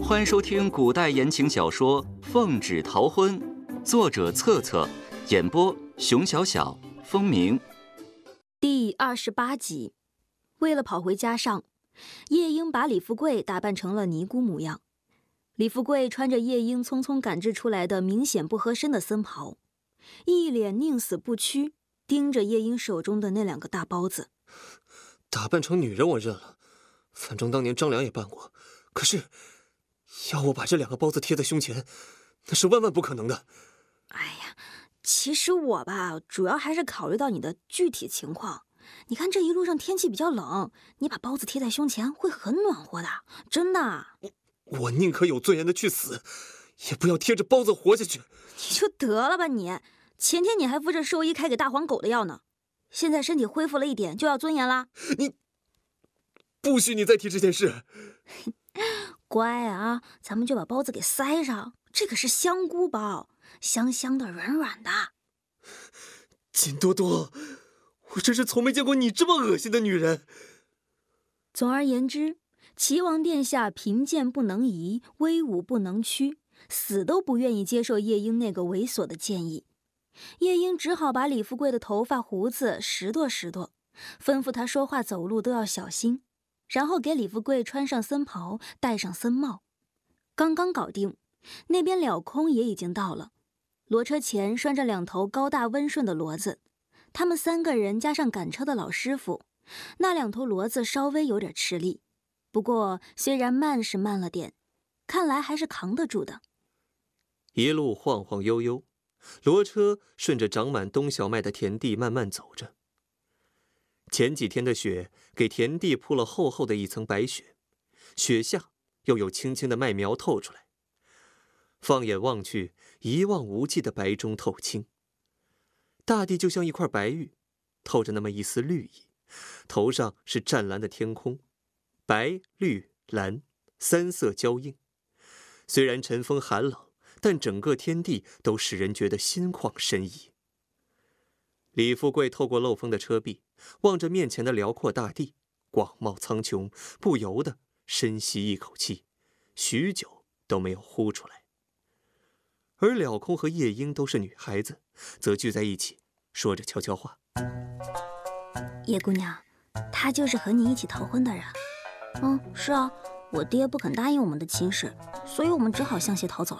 欢迎收听古代言情小说《奉旨逃婚》，作者策策，演播熊小小、风鸣。 第28集，为了跑回家上，夜莺把李富贵打扮成了尼姑模样。李富贵穿着夜莺匆匆赶制出来的明显不合身的僧袍，一脸宁死不屈，盯着夜莺手中的那2个大包子。 打扮成女人我认了，反正当年张良也办过，可是要我把这2个包子贴在胸前，那是万万不可能的。 哎呀，其实我吧，主要还是考虑到你的具体情况。你看这一路上天气比较冷，你把包子贴在胸前会很暖和的，真的。 我宁可有尊严的去死，也不要贴着包子活下去。 你就得了吧你！前天你还扶着兽医开给大黄狗的药呢，现在身体恢复了一点就要尊严啦？ 你不许你再提这件事。 乖啊，咱们就把包子给塞上，这可是香菇包，香香的，软软的。 金多多，我真是从没见过你这么恶心的女人。 总而言之，齐王殿下贫贱不能移，威武不能屈，死都不愿意接受夜莺那个猥琐的建议。夜莺只好把李富贵的头发胡子拾掇拾掇，吩咐他说话走路都要小心，然后给李富贵穿上僧袍，戴上僧帽。刚刚搞定，那边了空也已经到了，骡车前拴着2头高大温顺的骡子，他们3个人加上赶车的老师傅，那2头骡子稍微有点吃力，不过虽然慢是慢了点，看来还是扛得住的。 一路晃晃悠悠，骡车顺着长满冬小麦的田地慢慢走着。前几天的雪给田地铺了厚厚的一层白雪，雪下又有青青的麦苗透出来。放眼望去，一望无际的白中透青，大地就像一块白玉，透着那么一丝绿意。头上是湛蓝的天空，白、绿、蓝3色交映。虽然晨风寒冷，但整个天地都使人觉得心旷神怡。李富贵透过漏风的车壁，望着面前的辽阔大地，广袤苍穹，不由得深吸一口气，许久都没有呼出来。而了空和夜莺都是女孩子，则聚在一起，说着悄悄话。 叶姑娘，他就是和你一起逃婚的人。是啊，我爹不肯答应我们的亲事，所以我们只好相携逃走了。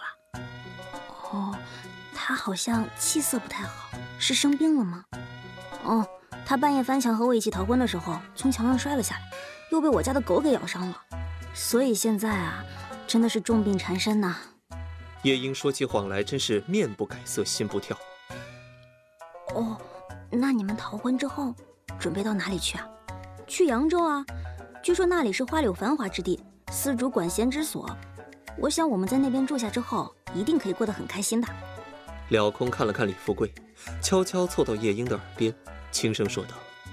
他好像气色不太好，是生病了吗？他半夜翻墙和我一起逃婚的时候，从墙上摔了下来，又被我家的狗给咬伤了，所以现在啊，真的是重病缠身呐。 夜莺说起谎来真是面不改色心不跳。 那你们逃婚之后准备到哪里去啊？去扬州啊，据说那里是花柳繁华之地，丝竹管弦之所。我想我们在那边住下之后，一定可以过得很开心的。 了空看了看李富贵，悄悄凑到夜莺的耳边，轻声说道：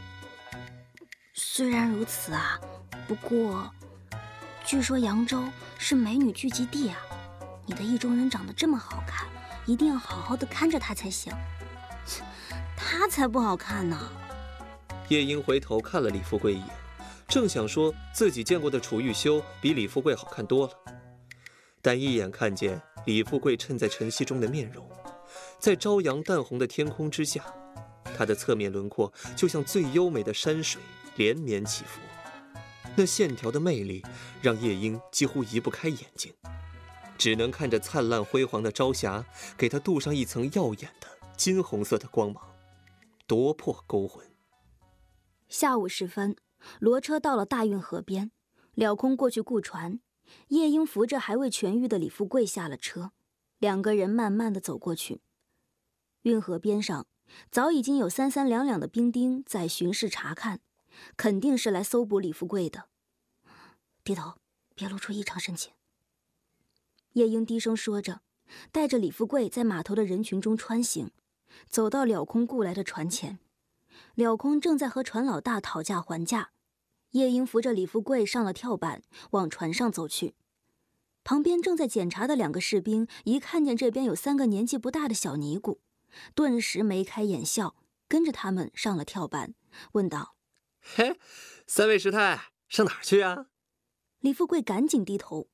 虽然如此啊，不过据说扬州是美女聚集地啊，你的意中人长得这么好看，一定要好好的看着他才行。他才不好看呢。 夜莺回头看了李富贵一眼，正想说自己见过的楚玉修比李富贵好看多了，但一眼看见李富贵衬在晨曦中的面容，在朝阳淡红的天空之下，他的侧面轮廓就像最优美的山水连绵起伏，那线条的魅力让夜莺几乎移不开眼睛，只能看着灿烂辉煌的朝霞给他镀上一层耀眼的金红色的光芒，夺魄勾魂。 下午时分，骡车到了大运河边，了空过去雇船，夜莺扶着还未痊愈的李富贵下了车，2个人慢慢地走过去。运河边上早已经有3、3两两的兵丁在巡视查看，肯定是来搜捕李富贵的。低头，别露出异常神情。夜莺低声说着，带着李富贵在码头的人群中穿行，走到了空雇来的船前。了空正在和船老大讨价还价，夜莺扶着李富贵上了跳板，往船上走去。旁边正在检查的2个士兵一看见这边有3个年纪不大的小尼姑，顿时眉开眼笑，跟着他们上了跳板，问道： 嘿，3位师太上哪儿去啊？ 李富贵赶紧低头，